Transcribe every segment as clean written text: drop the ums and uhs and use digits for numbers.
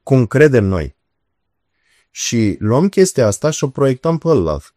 cum credem noi. Și luăm chestia asta și o proiectăm pe ălalt.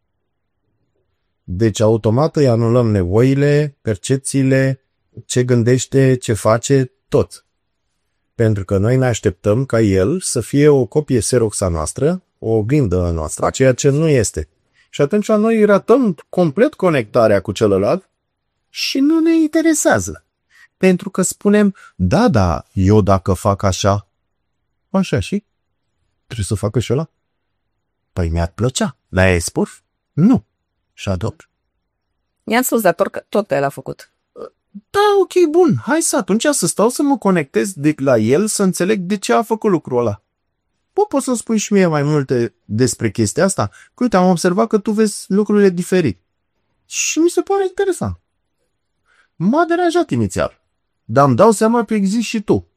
Deci automat îi anulăm nevoile, percepțiile, ce gândește, ce face, tot. Pentru că noi ne așteptăm ca el să fie o copie Xerox a noastră, o oglindă a noastră, ceea ce nu este. Și atunci noi ratăm complet conectarea cu celălalt și nu ne interesează. Pentru că spunem, da, eu dacă fac așa, așa și trebuie să facă și ăla. Păi mi-ar plăcea. Dar ai spus? Nu. Și adopt. I-am spus, dar tot el a făcut. Da, ok, bun. Hai să atunci să stau să mă conectez la el, să înțeleg de ce a făcut lucrul ăla. Poți să-mi spui și mie mai multe despre chestia asta? Că uite, am observat că tu vezi lucrurile diferit. Și mi se pare interesant. M-a deranjat inițial. Dar îmi dau seama că existi și tu.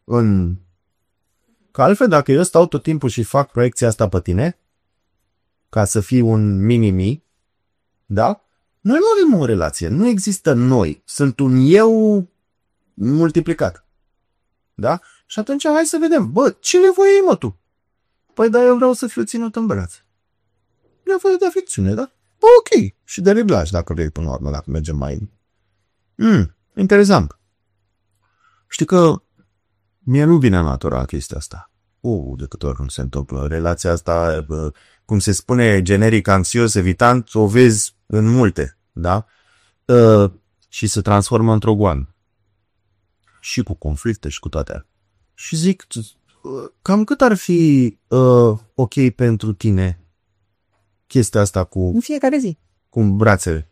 Că altfel, dacă eu stau tot timpul și fac proiecția asta pe tine, ca să fii un mini-mi, da? Noi nu avem o relație. Nu există noi. Sunt un eu multiplicat. Da? Și atunci hai să vedem. Bă, ce nevoie ai, mă, tu? Păi da, eu vreau să fiu ținut în brațe. Nevoie de afecțiune, da? Bă, ok. Și de reglaj, dacă vrei, până la urmă, dacă mergem mai... interesant. Știi că mie nu vine natural chestia asta. De câte ori nu se întâmplă. Relația asta, cum se spune, generic, anxios, evitant, o vezi în multe, da? Și se transformă într-o goană. Și cu conflicte și cu toate. Și zic, cam cât ar fi ok pentru tine chestia asta cu... În fiecare zi. Cu brațele.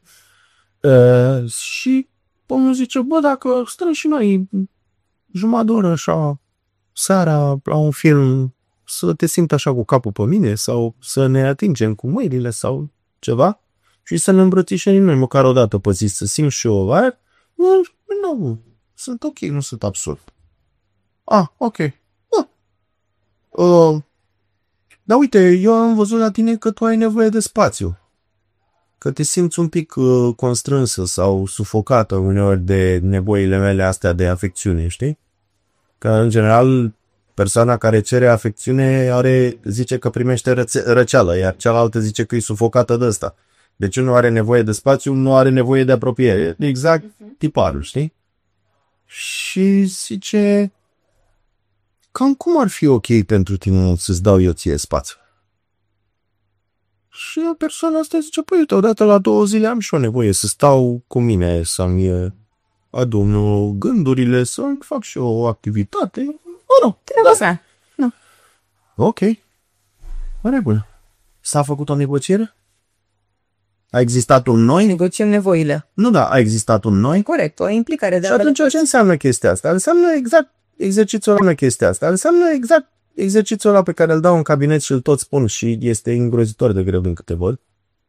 Și omul zice, bă, dacă stăm și noi jumătate de oră așa, seara, la un film, să te simți așa cu capul pe mine sau să ne atingem cu mâinile sau ceva și să ne îmbrățișăm noi măcar o dată pe zi, să simt și eu aia, nu, sunt ok, nu sunt absurd. Ok. Dar uite, eu am văzut la tine că tu ai nevoie de spațiu. Că te simți un pic constrânsă sau sufocată uneori de nevoile mele astea de afecțiune, știi? Că, în general, persoana care cere afecțiune zice că primește răceală, iar cealaltă zice că e sufocată de ăsta. Deci unul are nevoie de spațiu, nu are nevoie de apropiere. Exact tiparul, știi? Și zice... Cam cum ar fi ok pentru tine să-ți dau eu ție spațiu? Și persoana asta zice, păi uite, odată la 2 zile am și o nevoie să stau cu mine, să-mi adun gândurile, să-mi fac și o activitate. Nu. Da. Nu. Ok. În regulă. S-a făcut o negociere? A existat un noi? Negociem nevoile. Nu, da, a existat un noi? Corect, o implicare de... Și atunci ce înseamnă chestia asta? Înseamnă exact exercițiul ăla, chestia asta. Înseamnă exact exercițiul ăla pe care îl dau în cabinet și îl tot spun și este îngrozitor de greu din câte văd.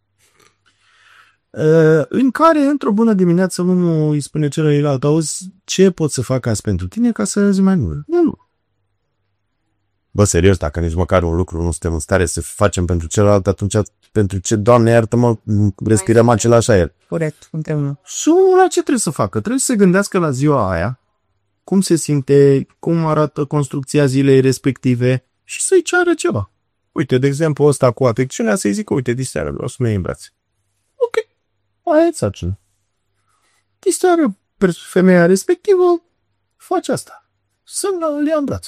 În care, într-o bună dimineață, unul îi spune celuilalt, auzi, ce pot să fac azi pentru tine ca să zi mai mult? Nu. Bă, serios, dacă nici măcar un lucru nu suntem în stare să facem pentru celălalt, atunci pentru ce, Doamne, iartă-mă, respirăm același aer. Corect, împreună. Și ăla ce trebuie să facă? Trebuie să se gândească la ziua aia, cum se simte, cum arată construcția zilei respective și să-i ceară ceva. Uite, de exemplu, ăsta cu afecțiunea, să-i zic, uite, diseară, vreau să mă iei în brațe. Ok, aia e sarcină. Diseară, femeia respectivă face asta. Să-l ia în brațe.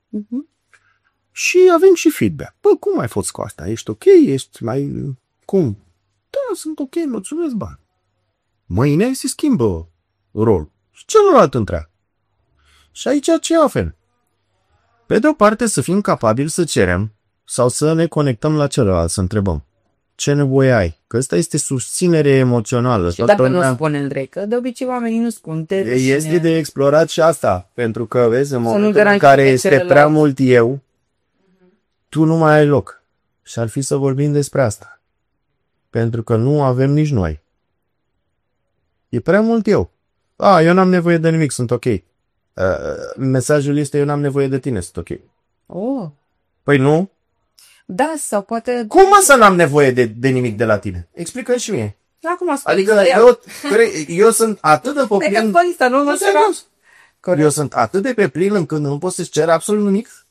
Și avem și feedback. Bă, cum ai fost cu asta? Ești ok? Ești mai... Cum? Da, sunt ok, mulțumesc, bani. Mâine se schimbă rolul. Și celălalt întreagă. Și aici ce avem? Pe de o parte să fim capabili să cerem sau să ne conectăm la celălalt, să întrebăm. Ce nevoie ai? Că ăsta este susținere emoțională. Și dacă nu spune Andrei, că de obicei oamenii nu spun. Este de explorat și asta. Pentru că, vezi, în momentul în care este prea mult eu, tu nu mai ai loc. Și ar fi să vorbim despre asta. Pentru că nu avem nici noi. E prea mult eu. Eu n-am nevoie de nimic, sunt ok. Mesajul este, eu n-am nevoie de tine, sunt ok. Păi nu? Da, sau poate... Cum mă să n-am nevoie de nimic de la tine? Explică-mi și mie. Adică eu sunt atât de pe plin... Eu sunt atât de pe plin încât nu pot să-ți cer absolut nimic?